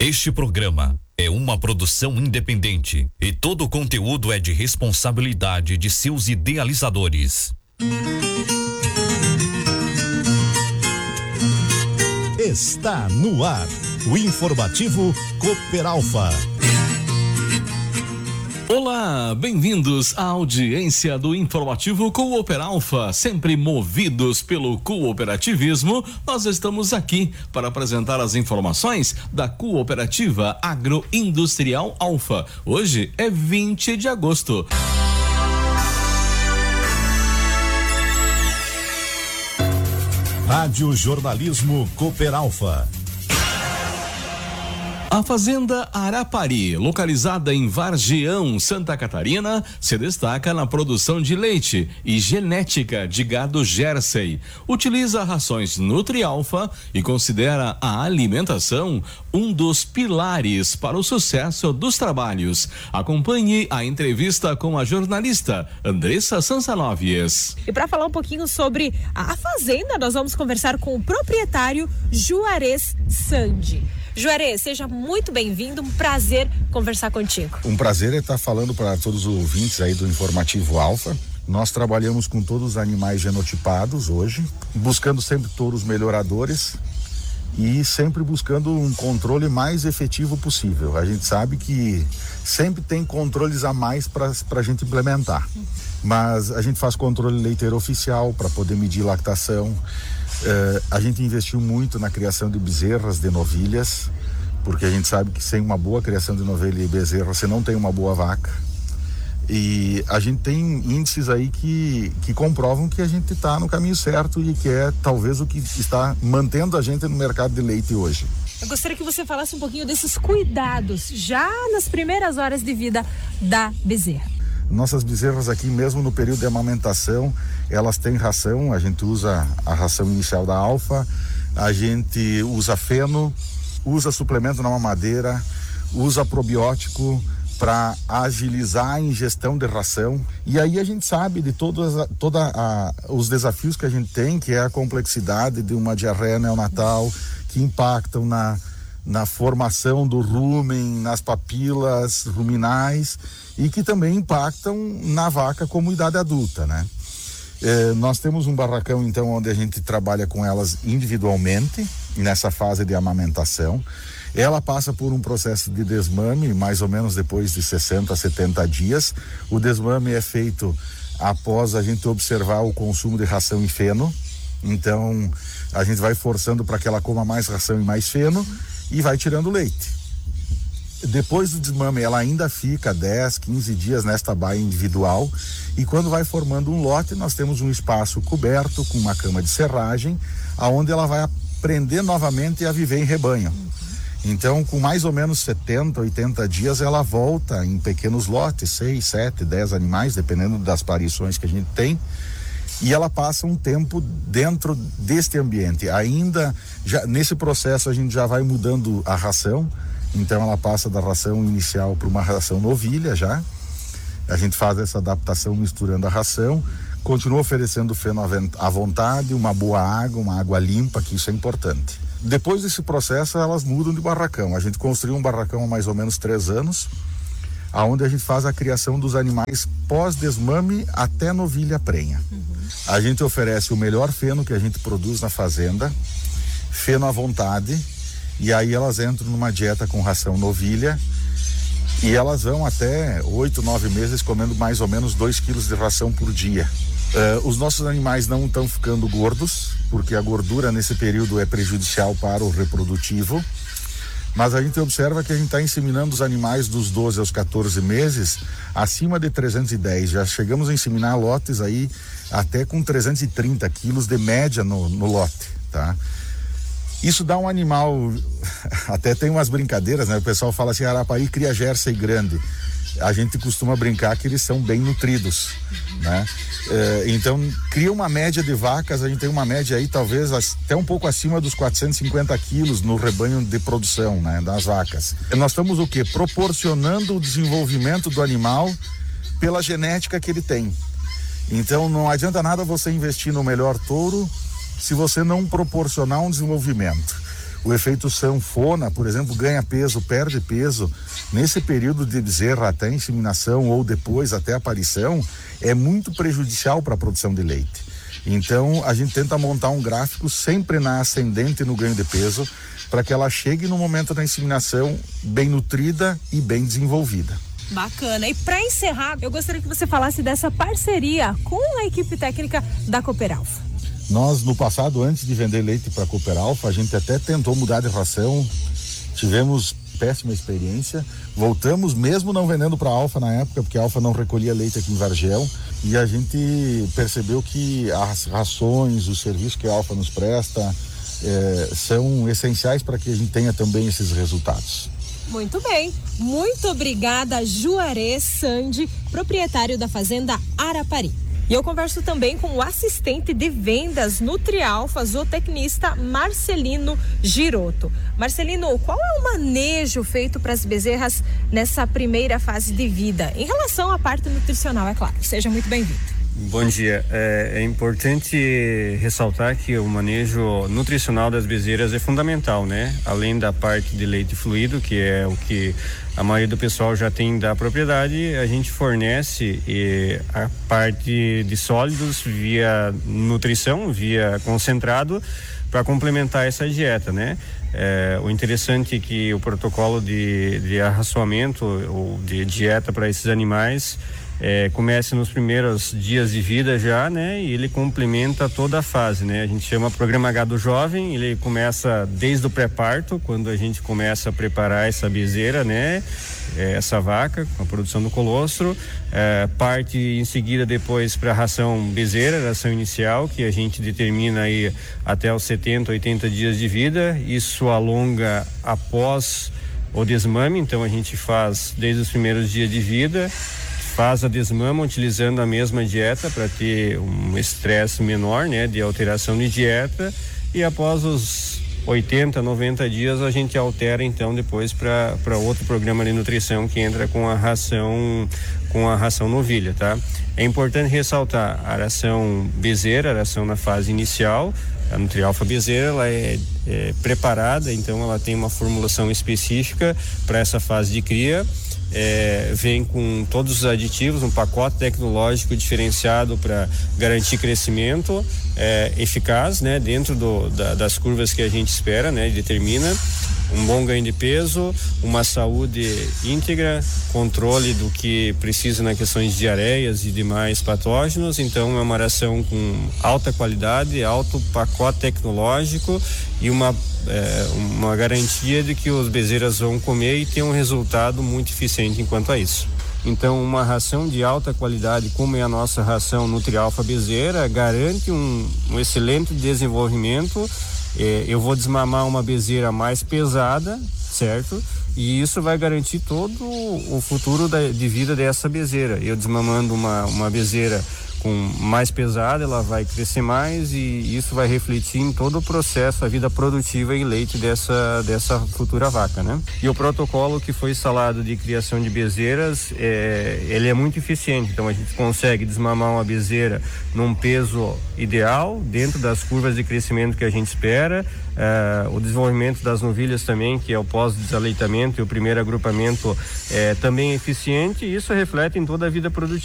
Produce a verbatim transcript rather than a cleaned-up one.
Este programa é uma produção independente e todo o conteúdo é de responsabilidade de seus idealizadores. Está no ar o informativo Cooper Alfa. Olá, bem-vindos à audiência do informativo Cooper Alfa, sempre movidos pelo cooperativismo. Nós estamos aqui para apresentar as informações da Cooperativa Agroindustrial Alfa. Hoje é vinte de agosto. Rádio Jornalismo Cooper Alfa. A Fazenda Arapari, localizada em Vargião, Santa Catarina, se destaca na produção de leite e genética de gado Jersey. Utiliza rações Nutrialfa e considera a alimentação um dos pilares para o sucesso dos trabalhos. Acompanhe a entrevista com a jornalista Andressa Sansanovies. E para falar um pouquinho sobre a Fazenda, nós vamos conversar com o proprietário Juarez Sandi. Juarez, seja muito bem-vindo, um prazer conversar contigo. Um prazer é estar falando para todos os ouvintes aí do Informativo Alfa. Nós trabalhamos com todos os animais genotipados hoje, buscando sempre touros melhoradores e sempre buscando um controle mais efetivo possível. A gente sabe que sempre tem controles a mais para a gente implementar, mas a gente faz controle leiteiro oficial para poder medir lactação. Uh, a gente investiu muito na criação de bezerras, de novilhas, porque a gente sabe que sem uma boa criação de novilha e bezerra você não tem uma boa vaca. E a gente tem índices aí que, que comprovam que a gente está no caminho certo e que é talvez o que está mantendo a gente no mercado de leite hoje. Eu gostaria que você falasse um pouquinho desses cuidados já nas primeiras horas de vida da bezerra. Nossas bezerras aqui, mesmo no período de amamentação, elas têm ração. A gente usa a ração inicial da Alfa, a gente usa feno, usa suplemento na mamadeira, usa probiótico para agilizar a ingestão de ração. E aí a gente sabe de todos toda a, os desafios que a gente tem, que é a complexidade de uma diarreia neonatal, que impactam na, na formação do rumen, nas papilas ruminais, e que também impactam na vaca como idade adulta, né? É, nós temos um barracão, então, onde a gente trabalha com elas individualmente, nessa fase de amamentação. Ela passa por um processo de desmame, mais ou menos depois de sessenta a setenta dias. O desmame é feito após a gente observar o consumo de ração e feno. Então, a gente vai forçando para que ela coma mais ração e mais feno e vai tirando leite. Depois do desmame, ela ainda fica dez, quinze dias nesta baia individual, e quando vai formando um lote, nós temos um espaço coberto com uma cama de serragem, aonde ela vai aprender novamente a viver em rebanho. Então, com mais ou menos setenta, oitenta dias, ela volta em pequenos lotes, seis, sete, dez animais, dependendo das parições que a gente tem, e ela passa um tempo dentro deste ambiente. Ainda, já, nesse processo, a gente já vai mudando a ração. Então ela passa da ração inicial para uma ração novilha já. A gente faz essa adaptação misturando a ração, continua oferecendo feno à vontade, uma boa água, uma água limpa, que isso é importante. Depois desse processo elas mudam de barracão. A gente construiu um barracão há mais ou menos três anos, aonde a gente faz a criação dos animais pós-desmame até novilha prenha. Uhum. A gente oferece o melhor feno que a gente produz na fazenda, feno à vontade. E aí elas entram numa dieta com ração novilha e elas vão até oito, nove meses comendo mais ou menos dois quilos de ração por dia. Uh, os nossos animais não estão ficando gordos, porque a gordura nesse período é prejudicial para o reprodutivo, mas a gente observa que a gente está inseminando os animais dos doze aos quatorze meses acima de trezentos e dez. Já chegamos a inseminar lotes aí até com trezentos e trinta quilos de média no, no lote, tá? Isso dá um animal, até tem umas brincadeiras, né? O pessoal fala assim, Arapari cria Jersey grande. A gente costuma brincar que eles são bem nutridos, né? É, então, cria uma média de vacas, a gente tem uma média aí talvez até um pouco acima dos quatrocentos e cinquenta quilos no rebanho de produção, né? Das vacas. E nós estamos o quê? Proporcionando o desenvolvimento do animal pela genética que ele tem. Então, não adianta nada você investir no melhor touro se você não proporcionar um desenvolvimento. O efeito sanfona, por exemplo, ganha peso, perde peso. Nesse período de bezerra até inseminação ou depois até a aparição, é muito prejudicial para a produção de leite. Então, a gente tenta montar um gráfico sempre na ascendente no ganho de peso, para que ela chegue no momento da inseminação bem nutrida e bem desenvolvida. Bacana. E para encerrar, eu gostaria que você falasse dessa parceria com a equipe técnica da Cooperalfa. Nós, no passado, antes de vender leite para a Cooperalfa, a gente até tentou mudar de ração, tivemos péssima experiência, voltamos mesmo não vendendo para a Alfa na época, porque a Alfa não recolhia leite aqui em Vargel, e a gente percebeu que as rações, os serviços que a Alfa nos presta, é, são essenciais para que a gente tenha também esses resultados. Muito bem, muito obrigada, Juarez Sandi, proprietário da fazenda Arapari. E eu converso também com o assistente de vendas Nutrialfa, zootecnista Marcelino Giroto. Marcelino, qual é o manejo feito para as bezerras nessa primeira fase de vida? Em relação à parte nutricional, é claro. Seja muito bem-vindo. Bom dia. É, é importante ressaltar que o manejo nutricional das bezerras é fundamental, né? Além da parte de leite fluido, que é o que a maioria do pessoal já tem da propriedade, a gente fornece eh, a parte de sólidos via nutrição, via concentrado, para complementar essa dieta, né? É, o interessante é que o protocolo de, de arraçoamento ou de dieta para esses animais É, começa nos primeiros dias de vida já, né? E ele complementa toda a fase, né? A gente chama programa Gado Jovem, ele começa desde o pré-parto, quando a gente começa a preparar essa bezerra, né? É, essa vaca, com a produção do colostro, é, parte em seguida depois para a ração bezerra, ração inicial, que a gente determina aí até os setenta, oitenta dias de vida, isso alonga após o desmame, então a gente faz desde os primeiros dias de vida, faz a desmama utilizando a mesma dieta para ter um estresse menor, né, de alteração de dieta, e após os oitenta, noventa dias a gente altera então depois para para outro programa de nutrição que entra com a ração com a ração novilha, tá? É importante ressaltar a ração bezerra, a ração na fase inicial, a Nutrialfa bezerra, ela é, é preparada, então ela tem uma formulação específica para essa fase de cria. É, vem com todos os aditivos, um pacote tecnológico diferenciado para garantir crescimento é, eficaz, né, dentro do, da, das curvas que a gente espera, né, determina um bom ganho de peso, uma saúde íntegra, controle do que precisa nas questões de diarreias e demais patógenos. Então é uma ração com alta qualidade, alto pacote tecnológico e uma É, uma garantia de que os bezerras vão comer e ter um resultado muito eficiente enquanto a isso. Então, uma ração de alta qualidade, como é a nossa ração Nutrialfa bezerra, garante um, um excelente desenvolvimento. É, eu vou desmamar uma bezerra mais pesada, certo? E isso vai garantir todo o futuro da, de vida dessa bezerra. Eu desmamando uma, uma bezerra com mais pesada, ela vai crescer mais e isso vai refletir em todo o processo, a vida produtiva em leite dessa, dessa futura vaca, né? E o protocolo que foi instalado de criação de bezerras, é, ele é muito eficiente, então a gente consegue desmamar uma bezerra num peso ideal, dentro das curvas de crescimento que a gente espera, é, o desenvolvimento das novilhas também, que é o pós-desaleitamento e o primeiro agrupamento, é, também é eficiente, e isso reflete em toda a vida produtiva.